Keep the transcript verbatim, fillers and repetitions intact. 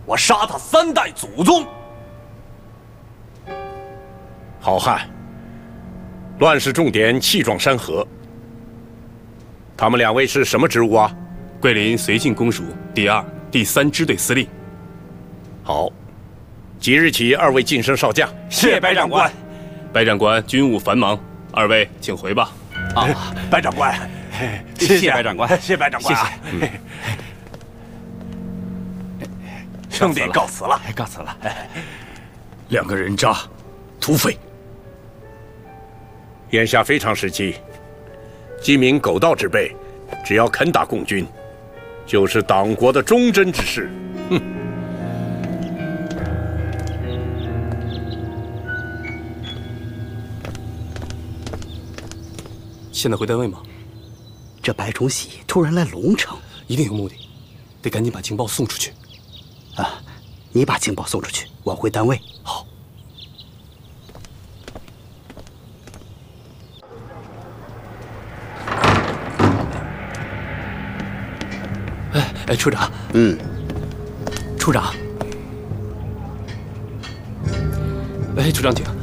我杀他三代祖宗。 好汉，乱世重点气壮山河。他们两位是什么职务啊？ 桂林绥靖公署第二、第三支队司令。 好，即日起二位晋升少将。 谢白长官。 白长官军务繁忙，二位请回吧。 啊，白长官，谢谢白长官，谢谢白长官啊。兄弟告辞了，告辞了。 两个人渣，土匪。 眼下非常时期，鸡鸣狗盗之辈，只要肯打共军，就是党国的忠贞之士。哼！ 现在回单位吗？ 这白崇禧突然来龙城， 一定有目的，得赶紧把情报送出去。 啊，你把情报送出去，我回单位。 好。哎哎，处长。 嗯。 处长。哎，处长请。